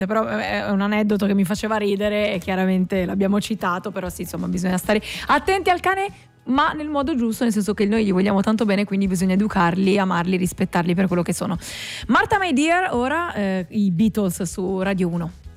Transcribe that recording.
Però è un aneddoto che mi faceva ridere e chiaramente l'abbiamo citato, però sì, insomma, bisogna stare attenti al cane, ma nel modo giusto, nel senso che noi gli vogliamo tanto bene, quindi bisogna educarli, amarli, rispettarli per quello che sono. Martha My Dear, ora i Beatles su Radio 1.